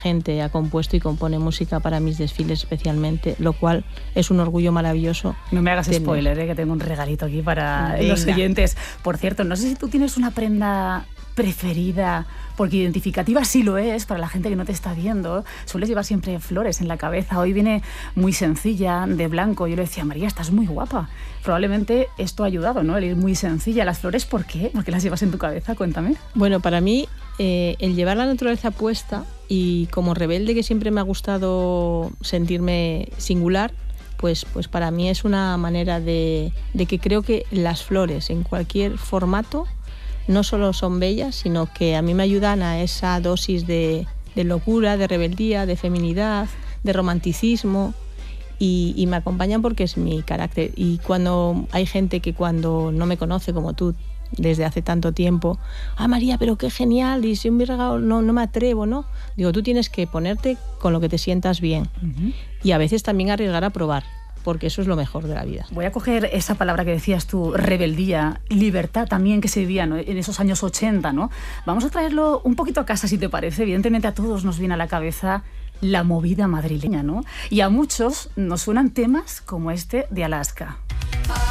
gente ha compuesto y compone música para mis desfiles especialmente, lo cual es un orgullo maravilloso. No me hagas spoiler, que tengo un regalito aquí para los oyentes. Por cierto, no sé si tú tienes una prenda preferida, porque identificativa sí lo es para la gente que no te está viendo. Sueles llevar siempre flores en la cabeza. Hoy viene muy sencilla, de blanco. Yo le decía, María, estás muy guapa. Probablemente esto ha ayudado, ¿no? El ir muy sencilla. Las flores, ¿por qué? ¿Por qué las llevas en tu cabeza? Cuéntame. Bueno, para mí, el llevar la naturaleza puesta y como rebelde que siempre me ha gustado sentirme singular, pues para mí es una manera de que creo que las flores en cualquier formato no solo son bellas, sino que a mí me ayudan a esa dosis de locura, de rebeldía, de feminidad, de romanticismo y me acompañan porque es mi carácter. Y cuando hay gente que cuando no me conoce como tú desde hace tanto tiempo, María, pero qué genial, y si un regalo no me atrevo, ¿no? Digo, tú tienes que ponerte con lo que te sientas bien y a veces también arriesgar a probar, porque eso es lo mejor de la vida. Voy a coger esa palabra que decías tú, rebeldía, libertad también que se vivía, ¿no?, en esos años 80, ¿no? Vamos a traerlo un poquito a casa, si te parece. Evidentemente a todos nos viene a la cabeza la movida madrileña, ¿no? Y a muchos nos suenan temas como este de Alaska.